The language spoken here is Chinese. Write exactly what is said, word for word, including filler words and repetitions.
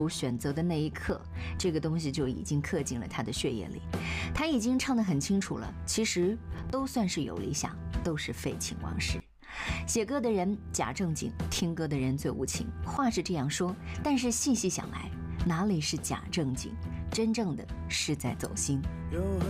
选择的那一刻，这个东西就已经刻进了他的血液里。他已经唱得很清楚了，其实都算是有理想，都是废寝忘食。写歌的人假正经，听歌的人最无情。话是这样说，但是细细想来，哪里是假正经，真正的是在走心。